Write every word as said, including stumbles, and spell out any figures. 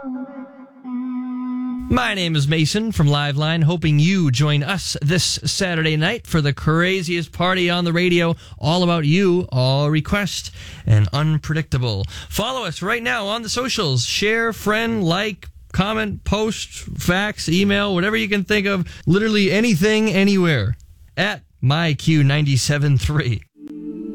My name is Mason from Liveline, hoping you join us this Saturday night for the craziest party on the radio, all about you, all request, and unpredictable. Follow us right now on the socials. Share, friend, like, comment, post, fax, email, whatever you can think of. Literally anything, anywhere. At My Q nine seven three.